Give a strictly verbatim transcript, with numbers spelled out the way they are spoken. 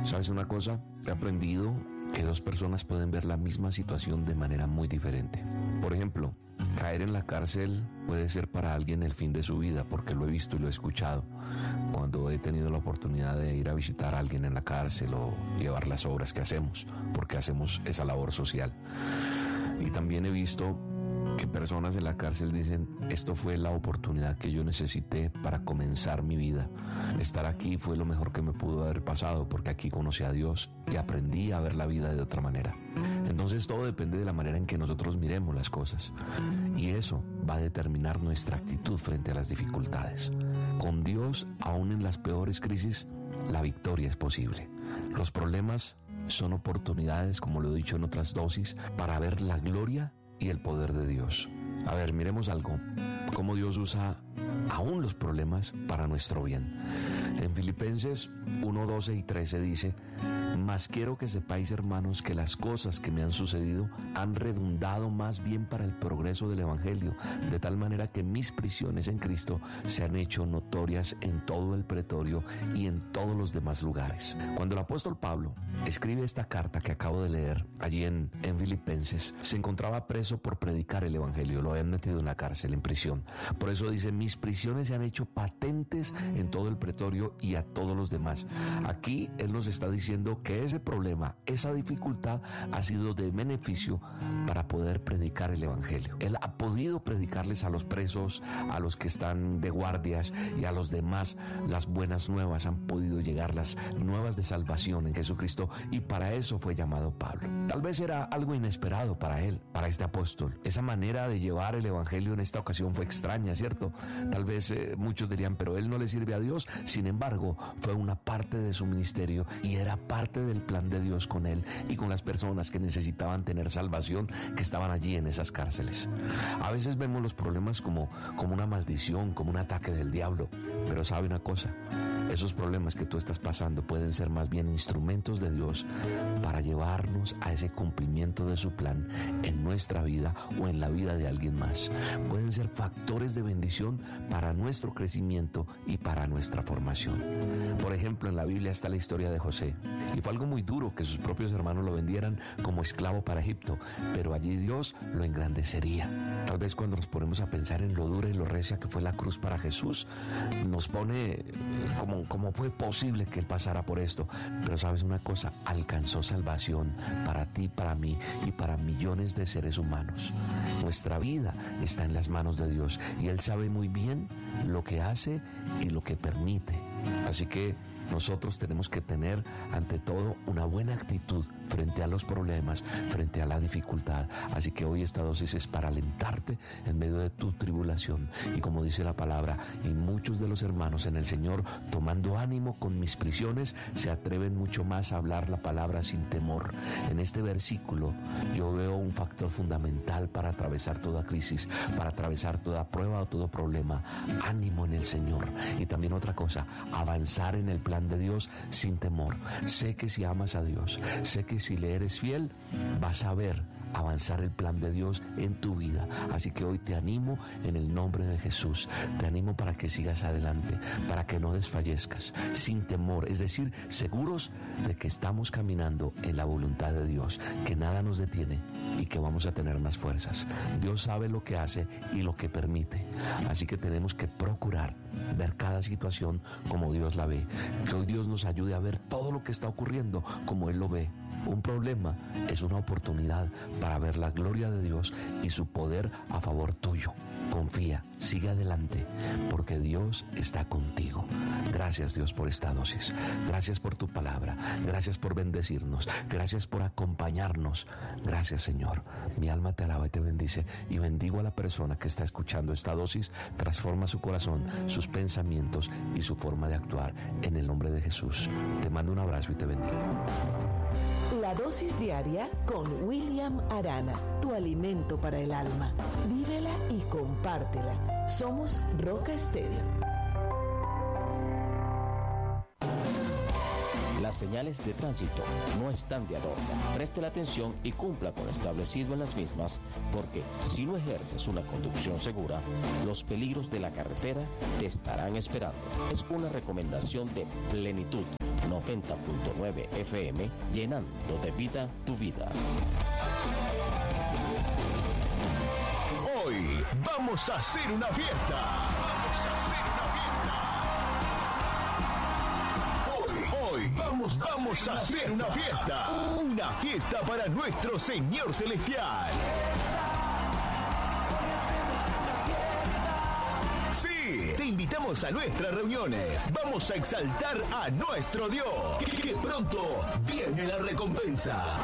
¿Sabes una cosa? He aprendido que dos personas pueden ver la misma situación de manera muy diferente. Por ejemplo, caer en la cárcel puede ser para alguien el fin de su vida, porque lo he visto y lo he escuchado cuando he tenido la oportunidad de ir a visitar a alguien en la cárcel o llevar las obras que hacemos, porque hacemos esa labor social. Y también he visto que personas de la cárcel dicen: esto fue la oportunidad que yo necesité para comenzar mi vida. Estar aquí fue lo mejor que me pudo haber pasado, porque aquí conocí a Dios y aprendí a ver la vida de otra manera. Entonces todo depende de la manera en que nosotros miremos las cosas, y eso va a determinar nuestra actitud frente a las dificultades. Con Dios, aún en las peores crisis, la victoria es posible. Los problemas son oportunidades, como lo he dicho en otras dosis, para ver la gloria y el poder de Dios. A ver, miremos algo, cómo Dios usa aún los problemas para nuestro bien. En Filipenses uno, doce y trece dice: mas quiero que sepáis, hermanos, que las cosas que me han sucedido han redundado más bien para el progreso del Evangelio, de tal manera que mis prisiones en Cristo se han hecho notorias en todo el pretorio y en todos los demás lugares. Cuando el apóstol Pablo escribe esta carta que acabo de leer allí en, en Filipenses, se encontraba preso por predicar el Evangelio. Lo habían metido en la cárcel, en prisión. Por eso dice: mis prisiones se han hecho patentes en todo el pretorio y a todos los demás. Aquí él nos está diciendo que ese problema, esa dificultad ha sido de beneficio para poder predicar el Evangelio. Él ha podido predicarles a los presos, a los que están de guardias y a los demás las buenas nuevas. Han podido llegar las nuevas de salvación en Jesucristo, y para eso fue llamado Pablo. Tal vez era algo inesperado para él, para este apóstol. Esa manera de llevar el Evangelio en esta ocasión fue extraña, ¿cierto? Tal vez eh, muchos dirían: pero él no le sirve a Dios. Sin embargo, fue una parte de su ministerio y era parte del plan de Dios con él y con las personas que necesitaban tener salvación, que estaban allí en esas cárceles. A veces vemos los problemas como, como una maldición, como un ataque del diablo, pero sabe una cosa: esos problemas que tú estás pasando pueden ser más bien instrumentos de Dios para llevarnos a ese cumplimiento de su plan en nuestra vida o en la vida de alguien más. Pueden ser factores de bendición para nuestro crecimiento y para nuestra formación. Por ejemplo, en la Biblia está la historia de José, y fue algo muy duro que sus propios hermanos lo vendieran como esclavo para Egipto, pero allí Dios lo engrandecería. Tal vez cuando nos ponemos a pensar en lo dura y lo recia que fue la cruz para Jesús, nos pone como ¿Cómo fue posible que él pasara por esto? Pero sabes una cosa, alcanzó salvación para ti, para mí y para millones de seres humanos. Nuestra vida está en las manos de Dios y Él sabe muy bien lo que hace y lo que permite. Así que nosotros tenemos que tener, ante todo, una buena actitud frente a los problemas, frente a la dificultad. Así que hoy esta dosis es para alentarte en medio de tu tribulación. Y como dice la palabra, y muchos de los hermanos en el Señor, tomando ánimo con mis prisiones, se atreven mucho más a hablar la palabra sin temor. En este versículo yo veo un factor fundamental para atravesar toda crisis, para atravesar toda prueba o todo problema. Ánimo en el Señor. Y también otra cosa, avanzar en el plan de Dios sin temor. Sé que si amas a Dios, sé que si le eres fiel, vas a ver avanzar el plan de Dios en tu vida. Así que hoy te animo en el nombre de Jesús. Te animo para que sigas adelante, para que no desfallezcas, sin temor, es decir, seguros de que estamos caminando en la voluntad de Dios, que nada nos detiene y que vamos a tener más fuerzas. Dios sabe lo que hace y lo que permite. Así que tenemos que procurar ver cada situación como Dios la ve. Que hoy Dios nos ayude a ver todo lo que está ocurriendo como Él lo ve. Un problema es una oportunidad para ver la gloria de Dios y su poder a favor tuyo. Confía, sigue adelante, porque Dios está contigo. Gracias, Dios, por esta dosis. Gracias por tu palabra. Gracias por bendecirnos. Gracias por acompañarnos. Gracias, Señor. Mi alma te alaba y te bendice, y bendigo a la persona que está escuchando esta dosis. Transforma su corazón, sus pensamientos y su forma de actuar en el nombre de Jesús. Te mando un abrazo y te bendigo. La dosis diaria con William Arana, tu alimento para el alma. Vívela y compártela. Somos Roca Estéreo. Las señales de tránsito no están de adorno. Preste la atención y cumpla con lo establecido en las mismas, porque si no ejerces una conducción segura, los peligros de la carretera te estarán esperando. Es una recomendación de Plenitud, noventa punto nueve F M, llenando de vida tu vida. Hoy vamos a hacer una fiesta. Vamos a hacer una fiesta. Hoy, hoy vamos, vamos a hacer una fiesta. Una fiesta para nuestro Señor Celestial. Sí, te invitamos a nuestras reuniones. Vamos a exaltar a nuestro Dios. Que pronto viene la recompensa.